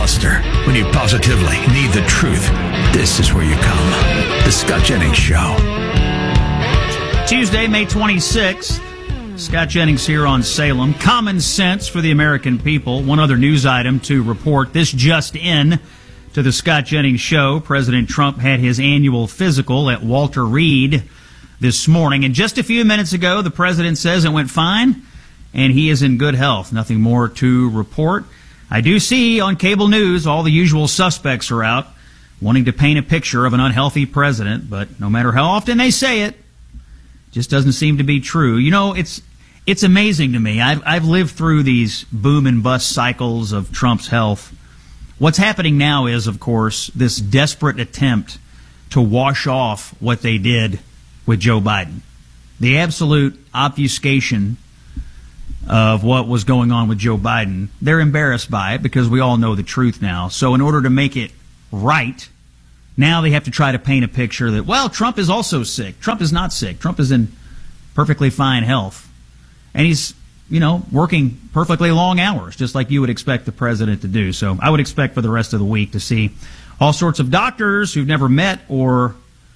filibuster. When you positively need the truth, this is where you come. The Scott Jennings Show. Tuesday, May 26th. Scott Jennings here on Salem. Common sense for the American people. One other news item to report. This just in to the Scott Jennings Show. President Trump had his annual physical at Walter Reed this morning. And just a few minutes ago, the president says it went fine and he is in good health. Nothing more to report. I do see on cable news all the usual suspects are out wanting to paint a picture of an unhealthy president, but no matter how often they say it, just doesn't seem to be true. You know, it's amazing to me. I've lived through these boom and bust cycles of Trump's health. What's happening now is, of course, this desperate attempt to wash off what they did with Joe Biden. The absolute obfuscation of what was going on with Joe Biden. They're embarrassed by it because we all know the truth now. So in order to make it right, now they have to try to paint a picture that, well, Trump is also sick. Trump is not sick. Trump is in perfectly fine health. And he's, working perfectly long hours, just like you would expect the president to do. So I would expect for the rest of the week to see all sorts of doctors who've never met or,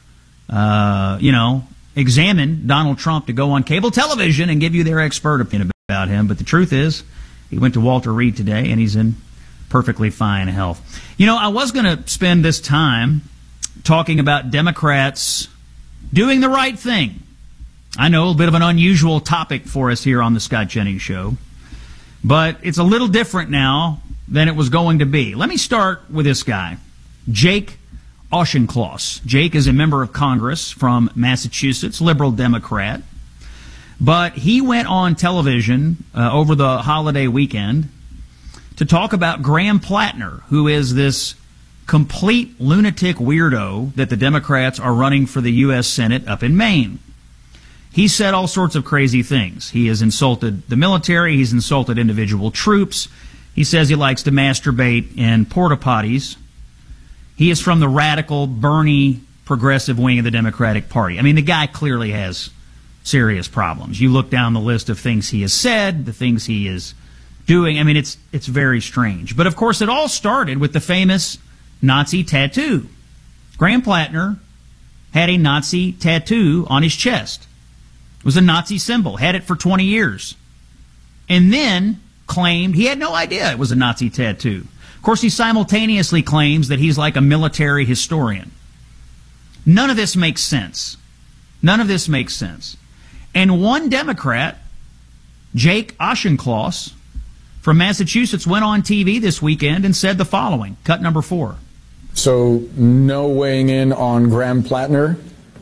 examined Donald Trump to go on cable television and give you their expert opinion about him. But the truth is, he went to Walter Reed today, and he's in perfectly fine health. I was going to spend this time talking about Democrats doing the right thing. I know, a bit of an unusual topic for us here on the Scott Jennings Show, but it's a little different now than it was going to be. Let me start with this guy, Jake Auchincloss. Jake is a member of Congress from Massachusetts, liberal Democrat, but he went on television over the holiday weekend to talk about Graham Plattner, who is this complete lunatic weirdo that the Democrats are running for the U.S. Senate up in Maine. He said all sorts of crazy things. He has insulted the military. He's insulted individual troops. He says he likes to masturbate in porta potties. He is from the radical, Bernie, progressive wing of the Democratic Party. I mean, the guy clearly has serious problems. You look down the list of things he has said, the things he is doing. I mean, it's very strange. But, of course, it all started with the famous Nazi tattoo. Graham Plattner had a Nazi tattoo on his chest. It was a Nazi symbol, had it for 20 years. And then claimed he had no idea it was a Nazi tattoo. Of course, he simultaneously claims that he's like a military historian. None of this makes sense. None of this makes sense. And one Democrat, Jake Auchincloss, from Massachusetts, went on TV this weekend and said the following. Cut number 4. So no weighing in on Graham Plattner?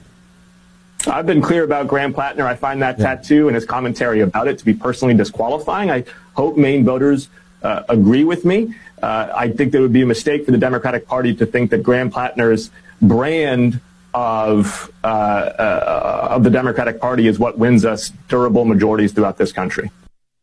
I've been clear about Graham Plattner. I find that tattoo and his commentary about it to be personally disqualifying. I hope Maine voters agree with me. I think there would be a mistake for the Democratic Party to think that Graham Plattner's brand of the Democratic Party is what wins us durable majorities throughout this country.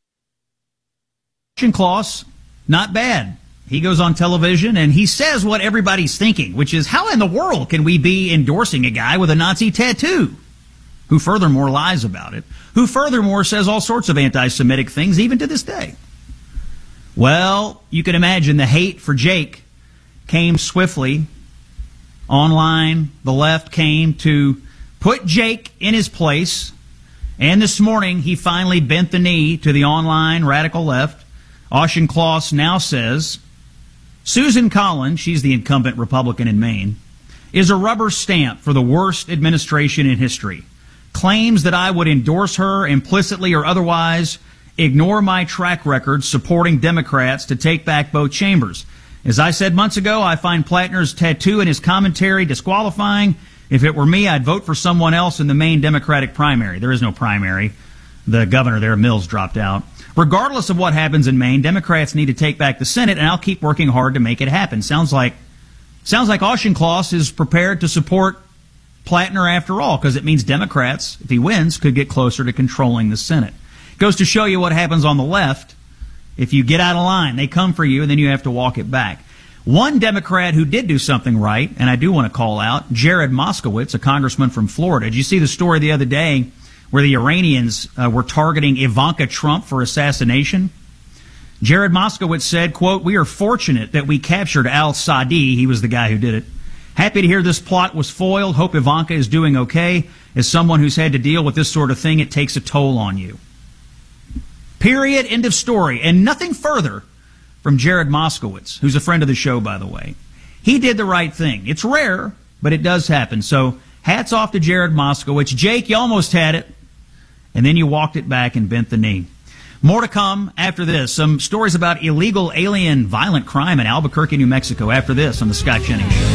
Auchincloss, not bad. He goes on television and he says what everybody's thinking, which is, how in the world can we be endorsing a guy with a Nazi tattoo? Who furthermore lies about it, who furthermore says all sorts of anti-Semitic things even to this day. Well, you can imagine the hate for Jake came swiftly. Online, the left came to put Jake in his place, and this morning he finally bent the knee to the online radical left. Auchincloss now says, Susan Collins, she's the incumbent Republican in Maine, is a rubber stamp for the worst administration in history. Claims that I would endorse her implicitly or otherwise, ignore my track record supporting Democrats to take back both chambers. As I said months ago, I find Plattner's tattoo and his commentary disqualifying. If it were me, I'd vote for someone else in the Maine Democratic primary. There is no primary. The governor there, Mills, dropped out. Regardless of what happens in Maine, Democrats need to take back the Senate, and I'll keep working hard to make it happen. Sounds like Auchincloss is prepared to support Plattner after all, because it means Democrats, if he wins, could get closer to controlling the Senate. Goes to show you what happens on the left. If you get out of line, they come for you, and then you have to walk it back. One Democrat who did do something right, and I do want to call out, Jared Moskowitz, a congressman from Florida. Did you see the story the other day where the Iranians were targeting Ivanka Trump for assassination? Jared Moskowitz said, quote, "We are fortunate that we captured al-Sadi." He was the guy who did it. "Happy to hear this plot was foiled. Hope Ivanka is doing okay. As someone who's had to deal with this sort of thing, it takes a toll on you." Period. End of story. And nothing further from Jared Moskowitz, who's a friend of the show, by the way. He did the right thing. It's rare, but it does happen. So hats off to Jared Moskowitz. Jake, you almost had it, and then you walked it back and bent the knee. More to come after this. Some stories about illegal alien violent crime in Albuquerque, New Mexico. After this on the Scott Jennings Show.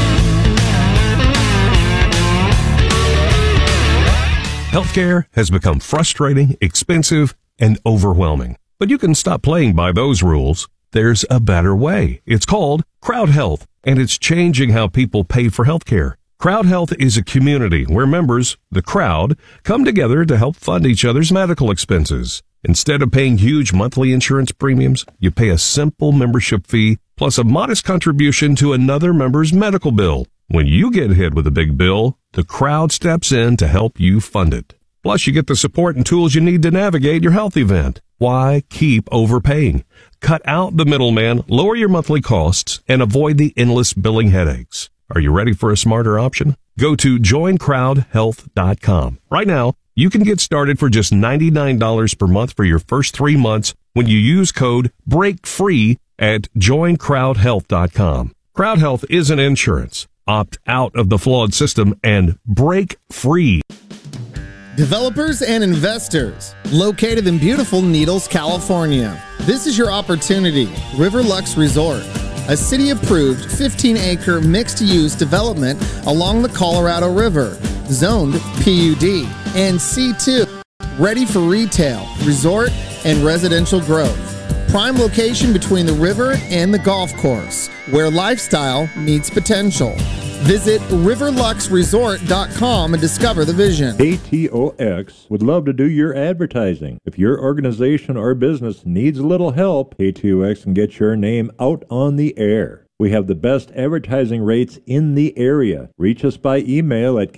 Healthcare has become frustrating, expensive, and overwhelming. But you can stop playing by those rules. There's a better way. It's called Crowd Health, and it's changing how people pay for healthcare. Crowd Health is a community where members, the crowd, come together to help fund each other's medical expenses. Instead of paying huge monthly insurance premiums, you pay a simple membership fee plus a modest contribution to another member's medical bill. When you get hit with a big bill, the crowd steps in to help you fund it. Plus, you get the support and tools you need to navigate your health event. Why keep overpaying? Cut out the middleman, lower your monthly costs, and avoid the endless billing headaches. Are you ready for a smarter option? Go to joincrowdhealth.com. Right now, you can get started for just $99 per month for your first 3 months when you use code BREAKFREE at joincrowdhealth.com. Crowd Health isn't insurance. Opt out of the flawed system and break free. Developers and investors, located in beautiful Needles, California. This is your opportunity. Riverlux Resort, a city-approved 15-acre mixed-use development along the Colorado River, zoned PUD and C2, ready for retail, resort, and residential growth. Prime location between the river and the golf course, where lifestyle meets potential. Visit riverluxresort.com and discover the vision. KTOX would love to do your advertising. If your organization or business needs a little help, KTOX can get your name out on the air. We have the best advertising rates in the area. Reach us by email at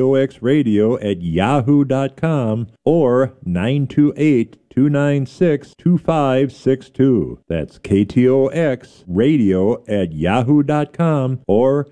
ktoxradio@yahoo.com or 928-296-2562. That's ktoxradio@yahoo.com or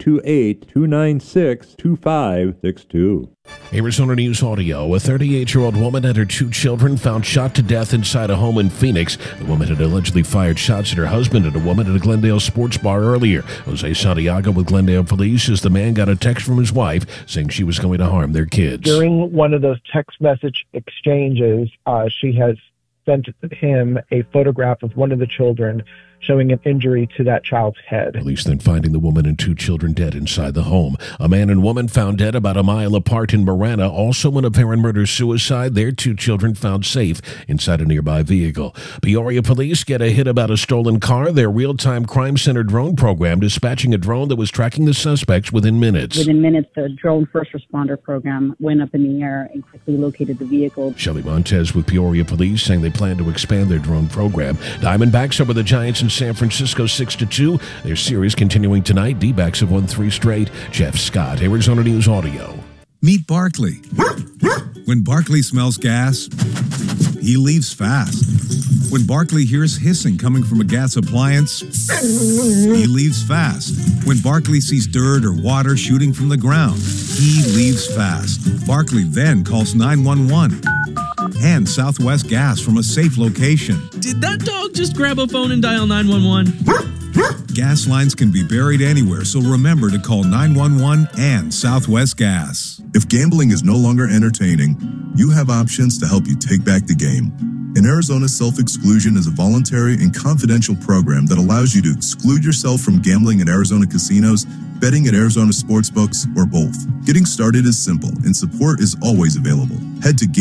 928-296-2562. Arizona News Audio. A 38-year-old woman and her 2 children found shot to death inside a home in Phoenix. The woman had allegedly fired shots at her husband and a woman at a Glendale sports bar earlier. Jose Santiago with Glendale Police says the man got a text from his wife saying she was going to harm their kids. During one of those text message exchanges, she has sent him a photograph of one of the children showing an injury to that child's head. Police then finding the woman and 2 children dead inside the home. A man and woman found dead about a mile apart in Marana. Also an apparent murder-suicide. Their 2 children found safe inside a nearby vehicle. Peoria police get a hit about a stolen car. Their real-time crime center drone program dispatching a drone that was tracking the suspects within minutes. Within minutes, the drone first responder program went up in the air and quickly located the vehicle. Shelly Montez with Peoria police saying they plan to expand their drone program. Diamondbacks over the Giants in San Francisco 6-2. Their series continuing tonight. D-backs have won 3 straight. Jeff Scott, Arizona News Audio. Meet Barkley. When Barkley smells gas, he leaves fast. When Barkley hears hissing coming from a gas appliance, he leaves fast. When Barkley sees dirt or water shooting from the ground, he leaves fast. Barkley then calls 911 and Southwest Gas from a safe location. Did that dog just grab a phone and dial 911? Gas lines can be buried anywhere, so remember to call 911 and Southwest Gas. If gambling is no longer entertaining, you have options to help you take back the game. In Arizona, self-exclusion is a voluntary and confidential program that allows you to exclude yourself from gambling at Arizona casinos, betting at Arizona sportsbooks, or both. Getting started is simple, and support is always available. Head to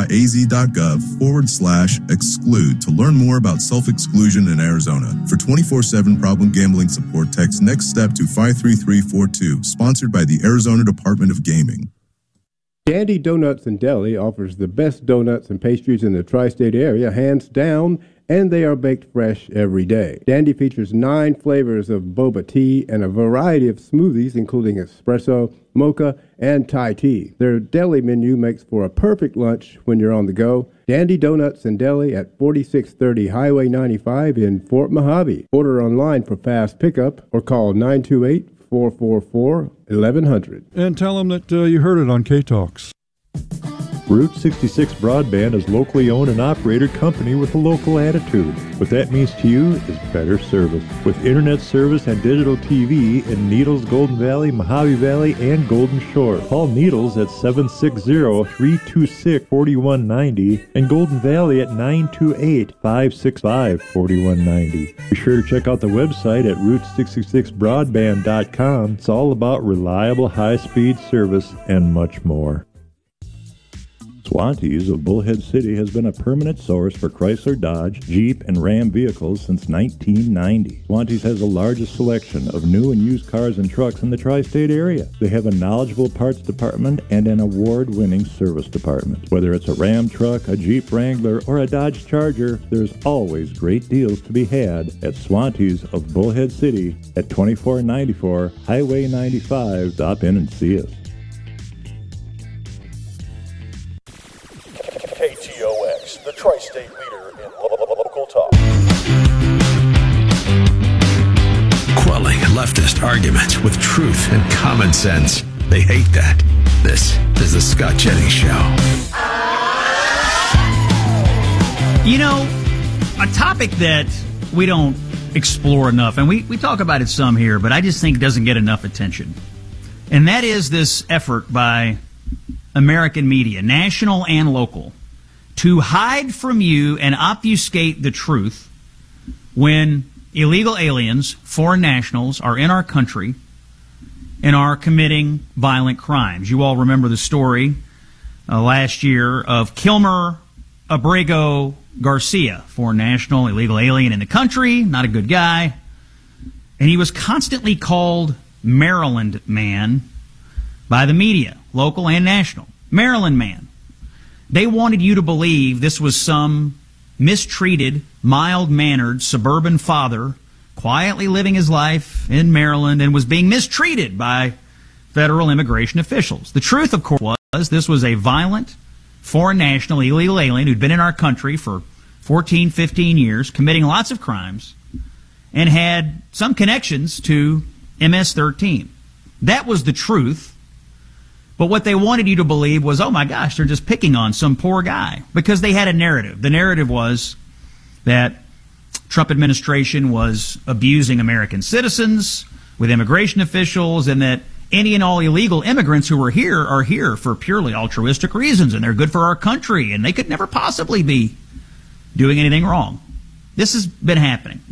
gaming.az.gov/exclude to learn more about self-exclusion in Arizona. For 24/7 problem gambling support, text NEXT STEP to 53342, sponsored by the Arizona Department of Gaming. Dandy Donuts and Deli offers the best donuts and pastries in the tri-state area, hands down, and they are baked fresh every day. Dandy features 9 flavors of boba tea and a variety of smoothies, including espresso, mocha, and Thai tea. Their deli menu makes for a perfect lunch when you're on the go. Dandy Donuts and Deli at 4630 Highway 95 in Fort Mojave. Order online for fast pickup or call 928-444-1100. And tell them that you heard it on K-Talks. Route 66 Broadband is locally owned and operated company with a local attitude. What that means to you is better service. With internet service and digital TV in Needles, Golden Valley, Mojave Valley, and Golden Shore. Call Needles at 760-326-4190 and Golden Valley at 928-565-4190. Be sure to check out the website at Route66Broadband.com. It's all about reliable high-speed service and much more. Swantees of Bullhead City has been a permanent source for Chrysler, Dodge, Jeep, and Ram vehicles since 1990. Swantees has the largest selection of new and used cars and trucks in the tri-state area. They have a knowledgeable parts department and an award-winning service department. Whether it's a Ram truck, a Jeep Wrangler, or a Dodge Charger, there's always great deals to be had at Swantees of Bullhead City at 2494 Highway 95. Stop in and see us. KTOX, the tri-state leader in local talk. Quelling leftist arguments with truth and common sense. They hate that. This is the Scott Jennings Show. You know, a topic that we don't explore enough, and we talk about it some here, but I just think doesn't get enough attention. And that is this effort by American media, national and local, to hide from you and obfuscate the truth when illegal aliens, foreign nationals, are in our country and are committing violent crimes. You all remember the story last year of Kilmer Abrego Garcia, foreign national, illegal alien in the country, not a good guy. And he was constantly called Maryland man by the media, local and national. Maryland man. They wanted you to believe this was some mistreated, mild-mannered suburban father quietly living his life in Maryland and was being mistreated by federal immigration officials. The truth, of course, was this was a violent, foreign national, illegal alien who'd been in our country for 14, 15 years, committing lots of crimes, and had some connections to MS-13. That was the truth. But what they wanted you to believe was, oh my gosh, they're just picking on some poor guy. Because they had a narrative. The narrative was that Trump administration was abusing American citizens with immigration officials, and that any and all illegal immigrants who are here for purely altruistic reasons, and they're good for our country, and they could never possibly be doing anything wrong. This has been happening.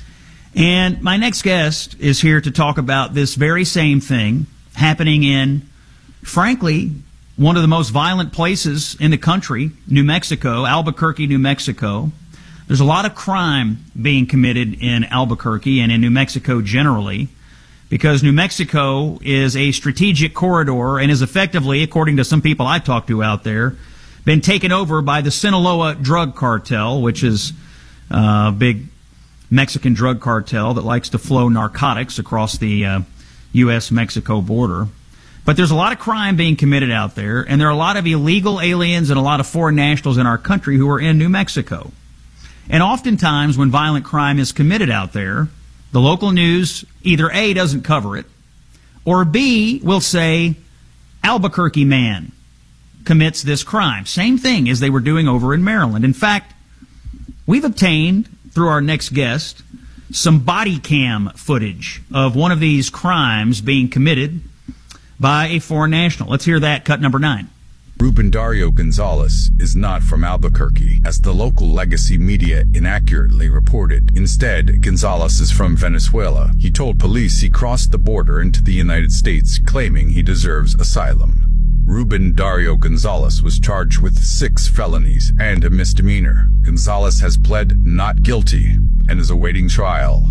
And my next guest is here to talk about this very same thing happening in, frankly, one of the most violent places in the country, New Mexico, Albuquerque, New Mexico. There's a lot of crime being committed in Albuquerque and in New Mexico generally, because New Mexico is a strategic corridor and is effectively, according to some people I talked to out there, been taken over by the Sinaloa drug cartel, which is a big Mexican drug cartel that likes to flow narcotics across the U.S.-Mexico border. But there's a lot of crime being committed out there, and there are a lot of illegal aliens and a lot of foreign nationals in our country who are in New Mexico. And oftentimes when violent crime is committed out there, the local news either A, doesn't cover it, or B, will say, Albuquerque man commits this crime. Same thing as they were doing over in Maryland. In fact, we've obtained, through our next guest, some body cam footage of one of these crimes being committed by a foreign national. Let's hear that, cut number 9. Ruben Dario Gonzalez is not from Albuquerque, as the local legacy media inaccurately reported. Instead, Gonzalez is from Venezuela. He told police he crossed the border into the United States, claiming he deserves asylum. Ruben Dario Gonzalez was charged with 6 felonies and a misdemeanor. Gonzalez has pled not guilty and is awaiting trial.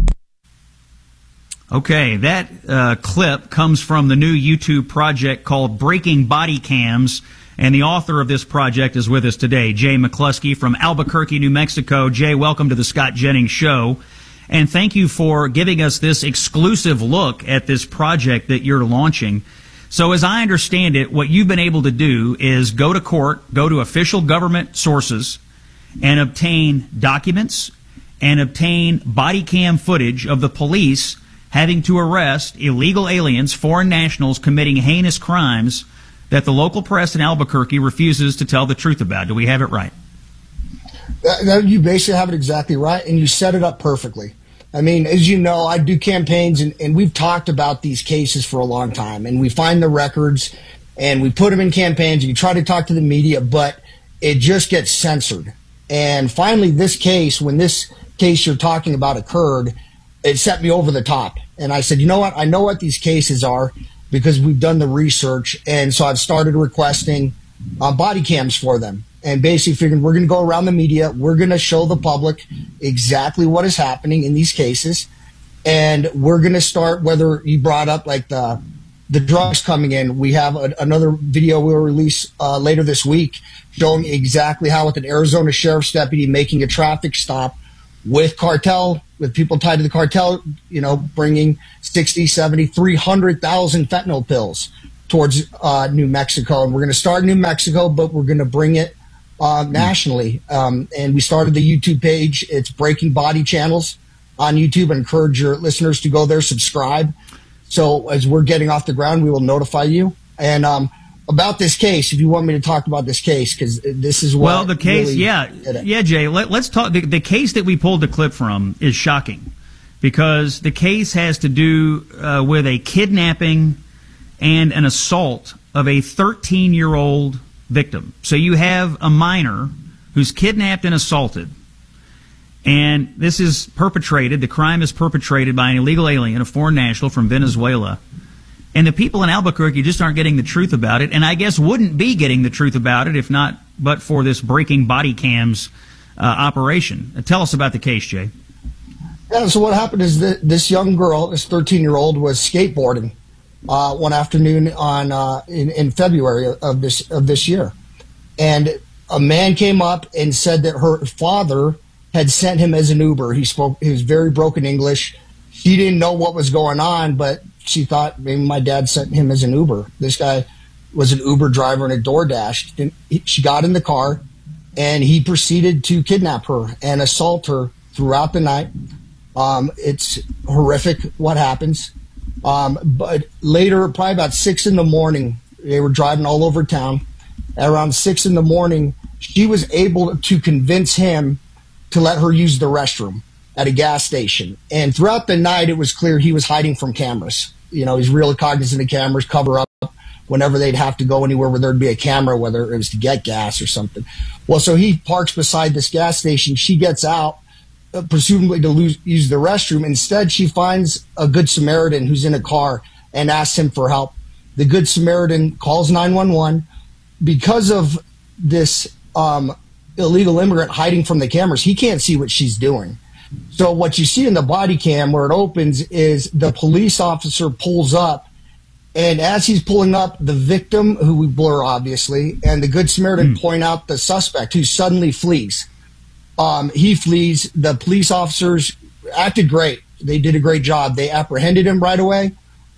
Okay, that clip comes from the new YouTube project called Breaking Body Cams, and the author of this project is with us today, Jay McCluskey from Albuquerque, New Mexico. Jay, welcome to the Scott Jennings Show, and thank you for giving us this exclusive look at this project that you're launching. So as I understand it, what you've been able to do is go to court, go to official government sources, and obtain documents and obtain body cam footage of the police having to arrest illegal aliens, foreign nationals committing heinous crimes that the local press in Albuquerque refuses to tell the truth about. Do we have it right? You basically have it exactly right, and you set it up perfectly. I mean, as you know, I do campaigns, and we've talked about these cases for a long time, and we find the records, and we put them in campaigns, and you try to talk to the media, but it just gets censored. And finally, this case, when this case you're talking about occurred, it set me over the top. And I said, you know what? I know what these cases are because we've done the research, and so I've started requesting body cams for them. And basically figured we're going to go around the media. We're going to show the public exactly what is happening in these cases. And we're going to start, whether you brought up like the drugs coming in. We have another video we'll release later this week showing exactly how with an Arizona sheriff's deputy making a traffic stop with cartel, with people tied to the cartel, you know, bringing 60, 70, 300,000 fentanyl pills towards New Mexico. And we're going to start in New Mexico, but we're going to bring it nationally. And we started the YouTube page. It's Breaking Body Channels on YouTube. I encourage your listeners to go there, subscribe. So as we're getting off the ground, we will notify you. And about this case, if you want me to talk about this case, because this is what. Well, the case, really yeah, Jay. Let's talk. The case that we pulled the clip from is shocking because the case has to do with a kidnapping and an assault of a 13-year-old victim. So you have a minor who's kidnapped and assaulted, and this is perpetrated, the crime is perpetrated by an illegal alien, a foreign national from Venezuela, and the people in Albuquerque just aren't getting the truth about it, and I guess wouldn't be getting the truth about it if not but for this Breaking Body Cams operation. Tell us about the case, Jay. Yeah, so what happened is that this young girl, this 13-year-old, was skateboarding one afternoon in February of this year, and a man came up and said that her father had sent him as an Uber. He was very broken English. She didn't know what was going on, but she thought maybe my dad sent him as an Uber. This guy was an Uber driver and a DoorDash. And she got in the car, and he proceeded to kidnap her and assault her throughout the night. It's horrific what happens. But later, probably about 6 in the morning, they were driving all over town. At around 6 in the morning, she was able to convince him to let her use the restroom at a gas station. And throughout the night, it was clear he was hiding from cameras. You know, he's really cognizant of cameras, cover up whenever they'd have to go anywhere where there'd be a camera, whether it was to get gas or something. Well, so he parks beside this gas station. She gets out, presumably to use the restroom. Instead, she finds a Good Samaritan who's in a car and asks him for help. The Good Samaritan calls 911. Because of this illegal immigrant hiding from the cameras, he can't see what she's doing. So what you see in the body cam where it opens is the police officer pulls up, and as he's pulling up, the victim, who we blur obviously, and the Good Samaritan point out the suspect who suddenly flees. He flees. The police officers acted great. They did a great job. They apprehended him right away.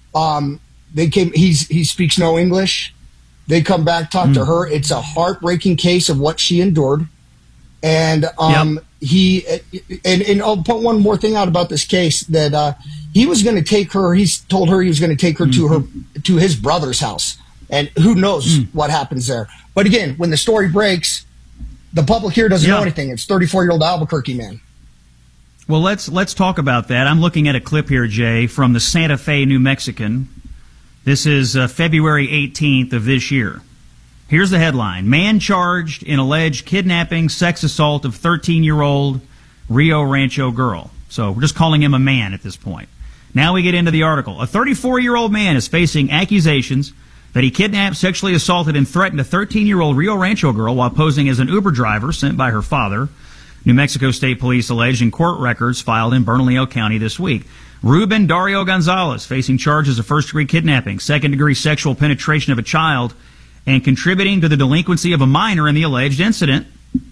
He speaks no English. They come back, talk to her. It's a heartbreaking case of what she endured. And I'll put one more thing out about this case, that he was going to take her. He's told her he was going to take her to his brother's house, and who knows what happens there. But again, when the story breaks, the public here doesn't know anything. It's 34-year-old Albuquerque man. Well, let's talk about that. I'm looking at a clip here, Jay, from the Santa Fe New Mexican. This is February 18th of this year. Here's the headline: Man charged in alleged kidnapping, sex assault of 13-year-old Rio Rancho girl. So we're just calling him a man at this point. Now we get into the article. A 34-year-old man is facing accusations that he kidnapped, sexually assaulted, and threatened a 13-year-old Rio Rancho girl while posing as an Uber driver sent by her father. New Mexico State Police alleged in court records filed in Bernalillo County this week. Ruben Dario Gonzalez facing charges of first-degree kidnapping, second-degree sexual penetration of a child, and contributing to the delinquency of a minor in the alleged incident.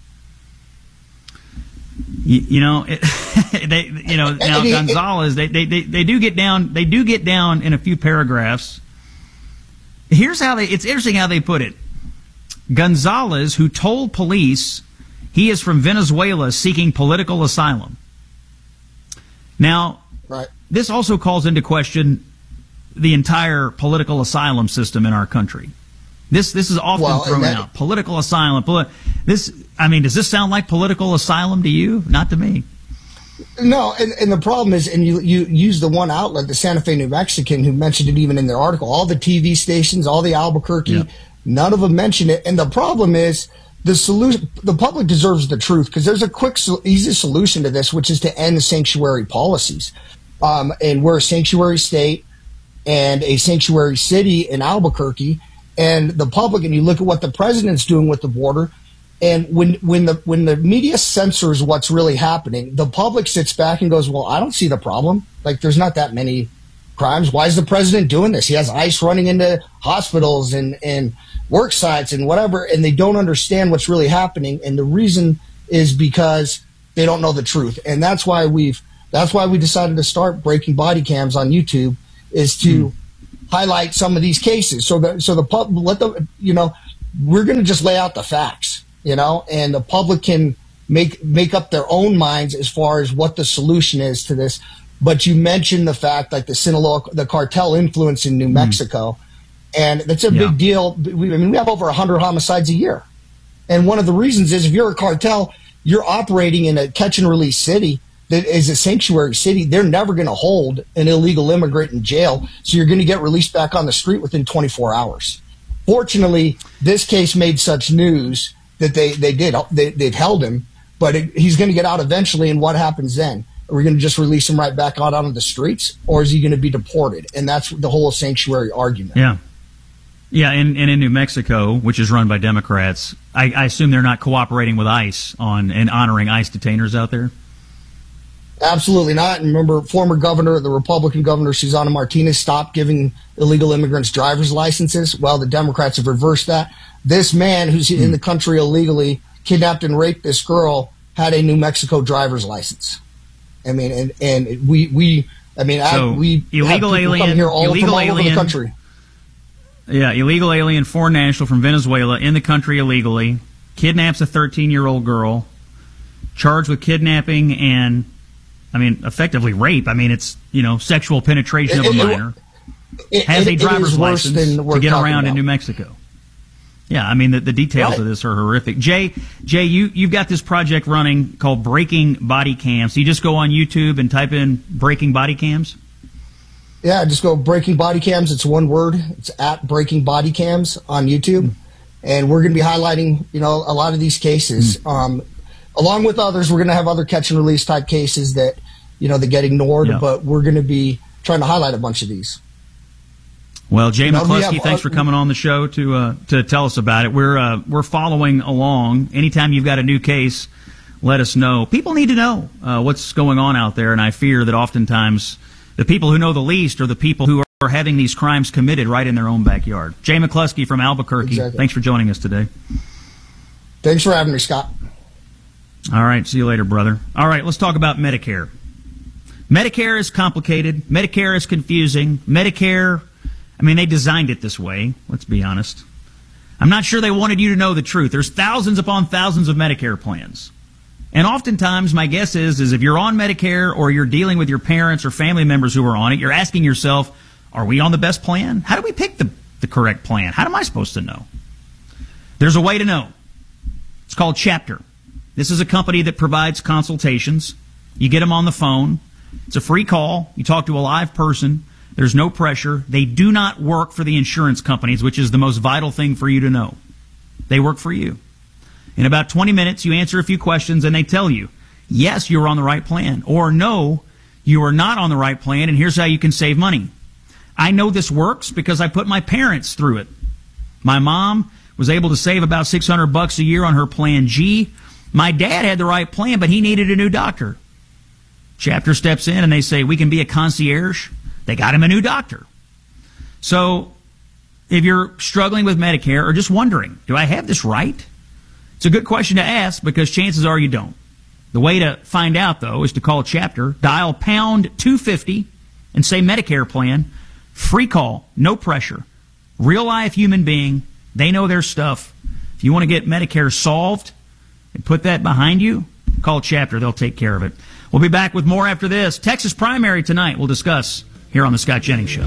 Now Gonzalez, they do get down in a few paragraphs It's interesting how they put it. Gonzalez, who told police he is from Venezuela seeking political asylum. Now, this also calls into question the entire political asylum system in our country. This is often thrown out. Political asylum. Does this sound like political asylum to you? Not to me. No, and the problem is, and you use the one outlet, the Santa Fe New Mexican, who mentioned it even in their article. All the TV stations, all the Albuquerque, none of them mention it. And the problem is, the public deserves the truth, because there's a quick, easy solution to this, which is to end sanctuary policies. And we're a sanctuary state and a sanctuary city in Albuquerque, and the public, and you look at what the president's doing with the border. And when the media censors what's really happening, the public sits back and goes, well, I don't see the problem. Like, there's not that many crimes. Why is the president doing this? He has ICE running into hospitals and work sites and whatever, and they don't understand what's really happening. And the reason is because they don't know the truth. And that's why we decided to start breaking body cams on YouTube, is to highlight some of these cases. So the public, we're going to just lay out the facts. And the public can make up their own minds as far as what the solution is to this. But you mentioned the fact, like the cartel influence in New Mexico, and that's a big deal. We have over 100 homicides a year. And one of the reasons is, if you're a cartel, you're operating in a catch and release city that is a sanctuary city. They're never going to hold an illegal immigrant in jail. So you're going to get released back on the street within 24 hours. Fortunately, this case made such news that they've held him, but he's going to get out eventually. And what happens then? Are we going to just release him right back out onto the streets, or is he going to be deported? And that's the whole sanctuary argument. Yeah, and in New Mexico, which is run by Democrats, I assume they're not cooperating with ICE and honoring ICE detainers out there? Absolutely not. And remember, the Republican governor, Susana Martinez, stopped giving illegal immigrants driver's licenses. Well, the Democrats have reversed that. This man who's in the country illegally, kidnapped and raped this girl, had a New Mexico driver's license. I mean, we illegal alien here all over the country. Yeah, illegal alien, foreign national from Venezuela in the country illegally, kidnaps a 13-year-old girl, charged with kidnapping and, effectively rape. It's, sexual penetration of a minor. Has a driver's license to get around in New Mexico. Yeah, the details of this are horrific. Jay, you've got this project running called Breaking Body Cams. So you just go on YouTube and type in Breaking Body Cams? Yeah, just go Breaking Body Cams. It's one word. It's at Breaking Body Cams on YouTube. And we're going to be highlighting, a lot of these cases. Along with others, we're going to have other catch and release type cases that, that get ignored, but we're going to be trying to highlight a bunch of these. Well, Jay McCluskey, thanks for coming on the show to tell us about it. We're following along. Anytime you've got a new case, let us know. People need to know what's going on out there, and I fear that oftentimes the people who know the least are the people who are having these crimes committed right in their own backyard. Jay McCluskey from Albuquerque, Thanks for joining us today. Thanks for having me, Scott. All right, see you later, brother. All right, let's talk about Medicare. Medicare is complicated. Medicare is confusing. Medicare... they designed it this way, let's be honest. I'm not sure they wanted you to know the truth. There's thousands upon thousands of Medicare plans. And oftentimes, my guess is if you're on Medicare or you're dealing with your parents or family members who are on it, you're asking yourself, are we on the best plan? How do we pick the correct plan? How am I supposed to know? There's a way to know. It's called Chapter. This is a company that provides consultations. You get them on the phone. It's a free call. You talk to a live person. There's no pressure. They do not work for the insurance companies, which is the most vital thing for you to know. They work for you. In about 20 minutes, you answer a few questions, and they tell you, yes, you're on the right plan, or no, you are not on the right plan, and here's how you can save money. I know this works because I put my parents through it. My mom was able to save about $600 a year on her Plan G. My dad had the right plan, but he needed a new doctor. Chapter steps in, and they say, we can be a concierge. They got him a new doctor. So if you're struggling with Medicare or just wondering, do I have this right? It's a good question to ask because chances are you don't. The way to find out, though, is to call Chapter, dial pound 250 and say Medicare plan. Free call, no pressure. Real life human being. They know their stuff. If you want to get Medicare solved and put that behind you, call Chapter. They'll take care of it. We'll be back with more after this. Texas primary tonight. We'll discuss here on The Scott Jennings Show.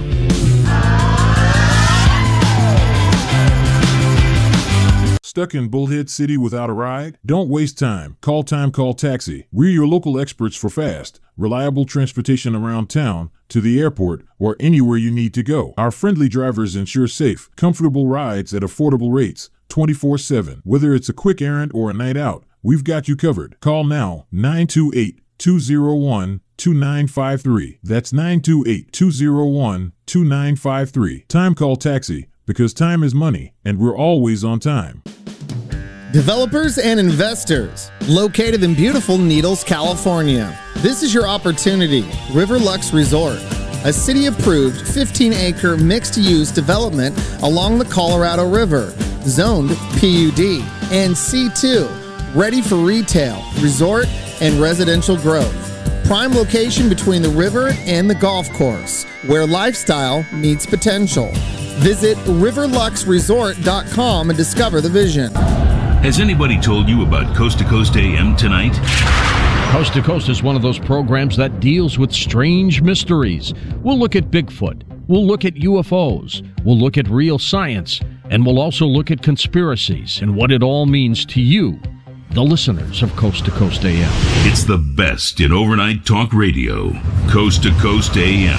Stuck in Bullhead City without a ride? Don't waste time. Call Taxi. We're your local experts for fast, reliable transportation around town, to the airport, or anywhere you need to go. Our friendly drivers ensure safe, comfortable rides at affordable rates, 24/7. Whether it's a quick errand or a night out, we've got you covered. Call now, 928-201-2953. That's 928-201-2953. Time Call Taxi, because time is money, and we're always on time. Developers and investors, located in beautiful Needles, California. This is your opportunity. Riverlux Resort, a city-approved 15-acre mixed-use development along the Colorado River, zoned PUD and C2, ready for retail, resort, and residential growth. Prime location between the river and the golf course, where lifestyle meets potential. Visit riverluxresort.com and discover the vision. Has anybody told you about Coast to Coast AM tonight? Coast to Coast is one of those programs that deals with strange mysteries. We'll look at Bigfoot. We'll look at UFOs. We'll look at real science. And we'll also look at conspiracies and what it all means to you, the listeners of Coast to Coast AM. It's the best in overnight talk radio. Coast to Coast AM.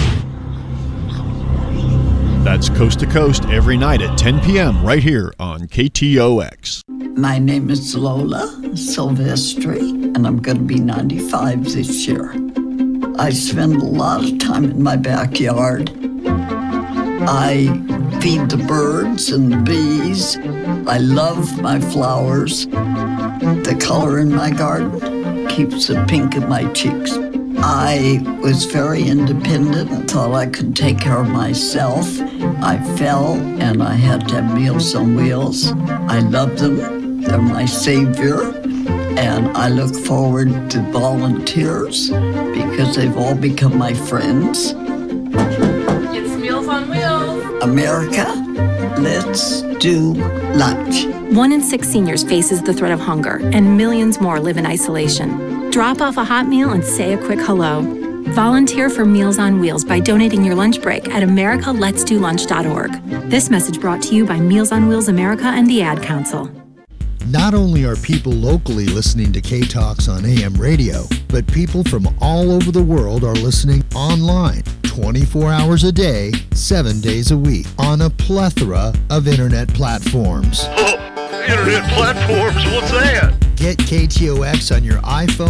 That's Coast to Coast every night at 10 p.m. right here on KTOX. My name is Lola Silvestri, and I'm going to be 95 this year. I spend a lot of time in my backyard. I feed the birds and the bees. I love my flowers. The color in my garden keeps the pink in my cheeks. I was very independent and thought I could take care of myself. I fell and I had to have Meals on Wheels. I love them. They're my savior. And I look forward to volunteers because they've all become my friends. It's Meals on Wheels. America, let's do lunch. 1 in 6 seniors faces the threat of hunger, and millions more live in isolation. Drop off a hot meal and say a quick hello. Volunteer for Meals on Wheels by donating your lunch break at americaletsdolunch.org. This message brought to you by Meals on Wheels America and the Ad Council. Not only are people locally listening to K-Talks on AM radio, but people from all over the world are listening online 24 hours a day, 7 days a week on a plethora of internet platforms. Internet platforms? What's that? Get KTOX on your iPhone